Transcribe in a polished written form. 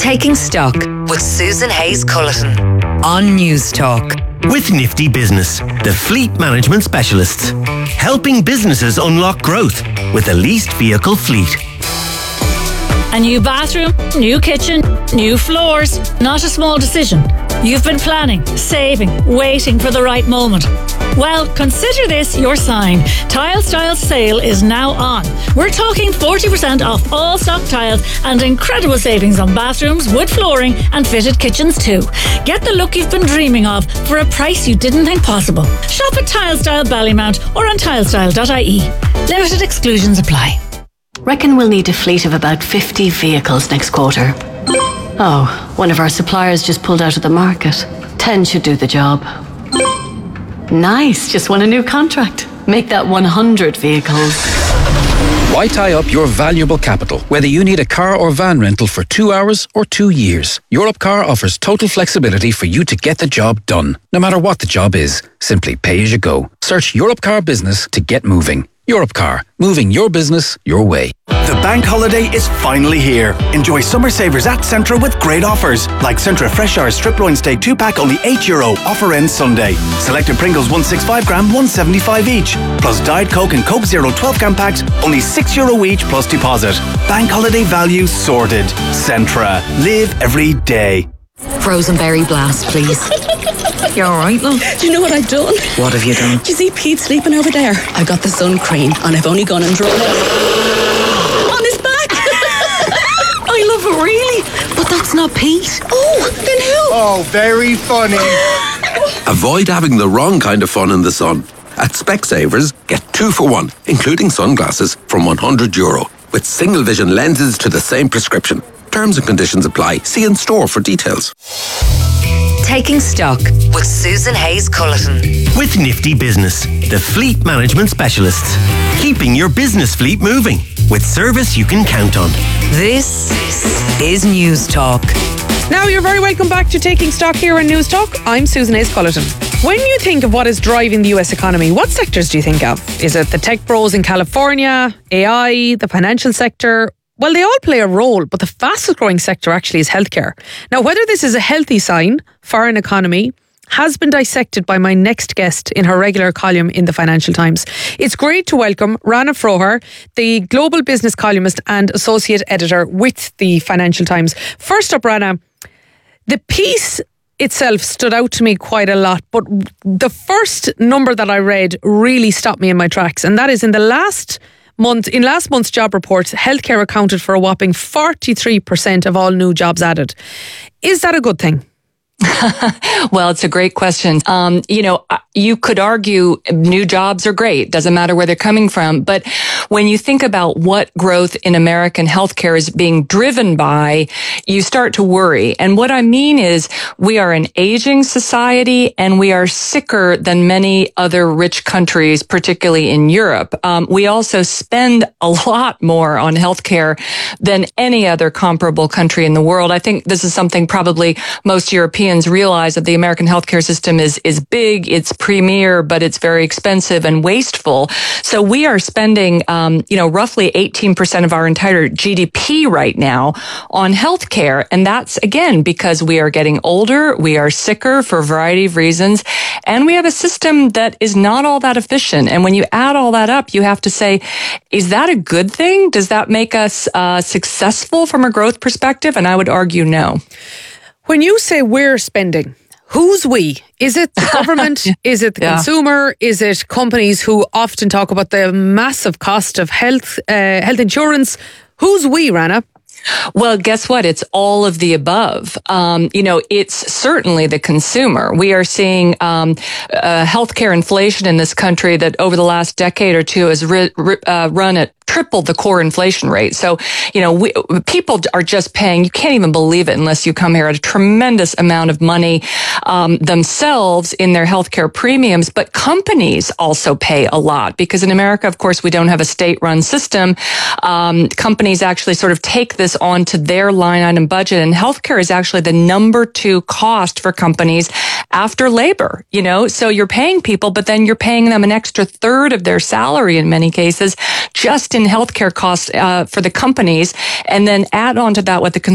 Taking Stock with Susan Hayes-Culleton on News Talk. With Nifty Business, the fleet management specialists, helping businesses unlock growth with a leased vehicle fleet. A new bathroom, new kitchen, new floors. Not a small decision. You've been planning, saving, waiting for the right moment. Well, consider this your sign. Tile Styles sale is now on. We're talking 40% off all stock tiles and incredible savings on bathrooms, wood flooring and fitted kitchens too. Get the look you've been dreaming of for a price you didn't think possible. Shop at Tile Style Ballymount or on tilestyle.ie. Limited exclusions apply. Reckon we'll need a fleet of about 50 vehicles next quarter. Oh, one of our suppliers just pulled out of the market. 10 should do the job. Nice, just won a new contract. Make that 100 vehicles. Why tie up your valuable capital, whether you need a car or van rental for 2 hours or 2 years? Europcar offers total flexibility for you to get the job done. No matter what the job is, simply pay as you go. Search Europcar Business to get moving. Europcar, moving your business your way. The bank holiday is finally here. Enjoy summer savers at Centra with great offers. Like Centra Fresh Hour Strip Loin Steak 2-pack, only €8. Offer ends Sunday. Selected Pringles 165 gram, $1.75 each. Plus Diet Coke and Coke Zero 12-gram packs, only €6 each plus deposit. Bank holiday value sorted. Centra. Live every day. Frozen berry blast, please. You alright, love? Do you know what I've done? What have you done? Do you see Pete sleeping over there? I've got the sun cream and I've only gone and drawn it on his back. I love it, really. But that's not Pete. Oh, then who? Oh, very funny. Avoid having the wrong kind of fun in the sun. At Specsavers, get 2 for 1, including sunglasses, from €100, with single vision lenses to the same prescription. Terms and conditions apply. See in store for details. Taking Stock with Susan Hayes-Culleton. With Nifty Business, the fleet management specialists, keeping your business fleet moving with service you can count on. This is News Talk. Now you're very welcome back to Taking Stock here on News Talk. I'm Susan Hayes-Culleton. When you think of what is driving the US economy, what sectors do you think of? Is it the tech bros in California, AI, the financial sector? Well, they all play a role, but the fastest growing sector actually is healthcare. Now, whether this is a healthy sign for an economy has been dissected by my next guest in her regular column in the Financial Times. It's great to welcome Rana Froher, the global business columnist and associate editor with the Financial Times. First up, Rana, the piece itself stood out to me quite a lot, but the first number that I read really stopped me in my tracks, and that is in last month's job reports, healthcare accounted for a whopping 43% of all new jobs added. Is that a good thing? Well, it's a great question. You could argue new jobs are great. Doesn't matter where they're coming from. But when you think about what growth in American healthcare is being driven by, you start to worry. And what I mean is we are an aging society and we are sicker than many other rich countries, particularly in Europe. We also spend a lot more on healthcare than any other comparable country in the world. I think this is something probably most Europeans realize, that the American healthcare system is big, it's premier, but it's very expensive and wasteful. So we are spending, roughly 18% of our entire GDP right now on healthcare. And that's, again, because we are getting older, we are sicker for a variety of reasons, and we have a system that is not all that efficient. And when you add all that up, you have to say, is that a good thing? Does that make us successful from a growth perspective? And I would argue no. When you say we're spending, who's we? Is it the government? Is it the consumer? Is it companies who often talk about the massive cost of health insurance? Who's we, Rana? Well, guess what? It's all of the above. It's certainly the consumer. We are seeing healthcare inflation in this country that over the last decade or two has run at triple the core inflation rate. So, people are just paying, you can't even believe it unless you come here, a tremendous amount of money themselves in their healthcare premiums. But companies also pay a lot because in America, of course, we don't have a state-run system. Companies actually sort of take this onto their line item budget, and healthcare is actually the number 2 cost for companies after labor, So you're paying people, but then you're paying them an extra third of their salary in many cases just in healthcare costs for the companies, and then add on to that what the